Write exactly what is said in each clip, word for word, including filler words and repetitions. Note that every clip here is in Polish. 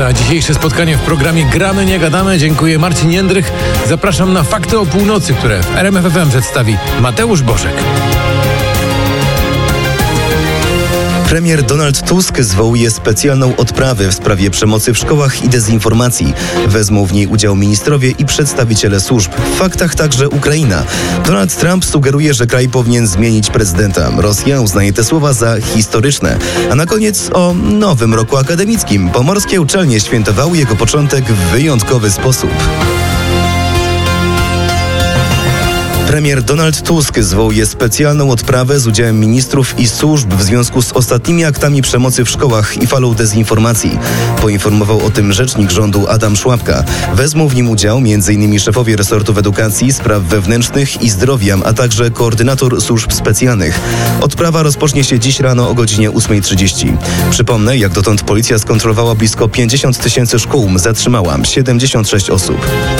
za dzisiejsze spotkanie w programie Gramy, nie gadamy. Dziękuję, Marcin Jędrych. Zapraszam na Fakty o północy, które w R M F F M przedstawi Mateusz Bożek. Premier Donald Tusk zwołuje specjalną odprawę w sprawie przemocy w szkołach i dezinformacji. Wezmą w niej udział ministrowie i przedstawiciele służb. W faktach także Ukraina. Donald Trump sugeruje, że kraj powinien zmienić prezydenta. Rosja uznaje te słowa za historyczne. A na koniec o nowym roku akademickim. Pomorskie uczelnie świętowały jego początek w wyjątkowy sposób. Premier Donald Tusk zwołuje specjalną odprawę z udziałem ministrów i służb w związku z ostatnimi aktami przemocy w szkołach i falą dezinformacji. Poinformował o tym rzecznik rządu Adam Szłapka. Wezmą w nim udział m.in. szefowie resortów edukacji, spraw wewnętrznych i zdrowia, a także koordynator służb specjalnych. Odprawa rozpocznie się dziś rano o godzinie ósma trzydzieści. Przypomnę, jak dotąd policja skontrolowała blisko pięćdziesiąt tysięcy szkół, zatrzymała siedemdziesiąt sześć osób.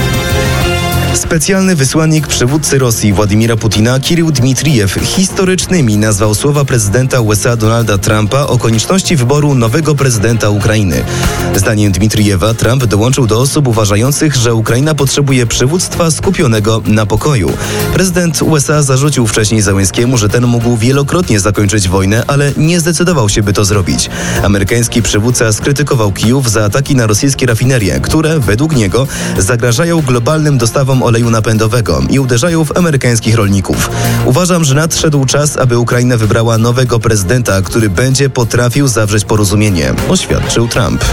Specjalny wysłannik przywódcy Rosji Władimira Putina Kirył Dmitrijew historycznymi nazwał słowa prezydenta U S A Donalda Trumpa o konieczności wyboru nowego prezydenta Ukrainy. Zdaniem Dmitrijewa Trump dołączył do osób uważających, że Ukraina potrzebuje przywództwa skupionego na pokoju. Prezydent U S A zarzucił wcześniej Zełenskiemu, że ten mógł wielokrotnie zakończyć wojnę, ale nie zdecydował się, by to zrobić. Amerykański przywódca skrytykował Kijów za ataki na rosyjskie rafinerie, które według niego zagrażają globalnym dostawom oleju napędowego i uderzają w amerykańskich rolników. Uważam, że nadszedł czas, aby Ukraina wybrała nowego prezydenta, który będzie potrafił zawrzeć porozumienie, oświadczył Trump.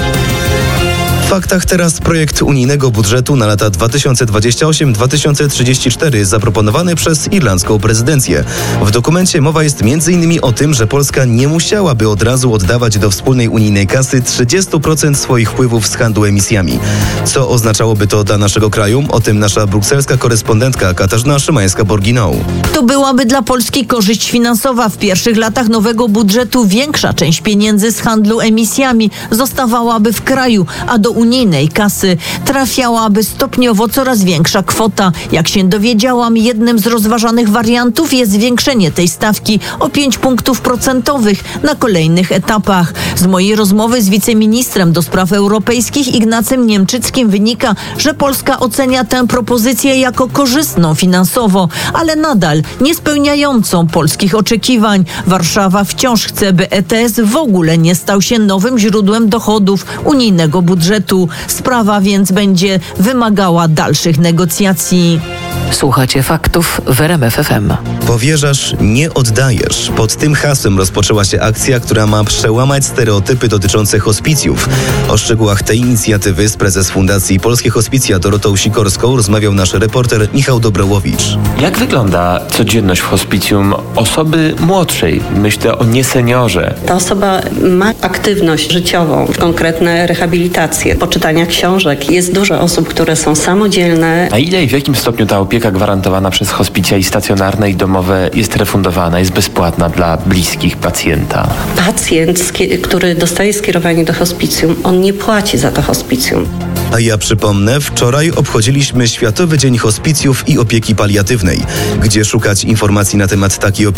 W faktach teraz projekt unijnego budżetu na lata dwa tysiące dwudziesty ósmy do dwa tysiące trzydziestego czwartego zaproponowany przez irlandzką prezydencję. W dokumencie mowa jest między innymi o tym, że Polska nie musiałaby od razu oddawać do wspólnej unijnej kasy trzydzieści procent swoich wpływów z handlu emisjami. Co oznaczałoby to dla naszego kraju? O tym nasza brukselska korespondentka Katarzyna Szymańska-Borginą. To byłaby dla Polski korzyść finansowa. W pierwszych latach nowego budżetu większa część pieniędzy z handlu emisjami zostawałaby w kraju, a do unijnej kasy trafiałaby stopniowo coraz większa kwota. Jak się dowiedziałam, jednym z rozważanych wariantów jest zwiększenie tej stawki o pięć punktów procentowych na kolejnych etapach. Z mojej rozmowy z wiceministrem do spraw europejskich Ignacym Niemczyckim wynika, że Polska ocenia tę propozycję jako korzystną finansowo, ale nadal nie spełniającą polskich oczekiwań. Warszawa wciąż chce, by E T S w ogóle nie stał się nowym źródłem dochodów unijnego budżetu. Sprawa więc będzie wymagała dalszych negocjacji. Słuchacie faktów w R M F F M. Powierzasz, nie oddajesz. Pod tym hasłem rozpoczęła się akcja, która ma przełamać stereotypy dotyczące hospicjów. O szczegółach tej inicjatywy z prezes Fundacji Polskie Hospicja Dorotą Sikorską rozmawiał nasz reporter Michał Dobrołowicz. Jak wygląda codzienność w hospicjum osoby młodszej? Myślę o nieseniorze. Ta osoba ma aktywność życiową, konkretne rehabilitacje, poczytania książek. Jest dużo osób, które są samodzielne. Na ile i w jakim stopniu ta opieka gwarantowana przez hospicja i stacjonarne i domowe jest refundowana, jest bezpłatna dla bliskich pacjenta? Pacjent, który dostaje skierowanie do hospicjum, on nie płaci za to hospicjum. A ja przypomnę, wczoraj obchodziliśmy Światowy Dzień Hospicjów i Opieki Paliatywnej. Gdzie szukać informacji na temat takiej opieki?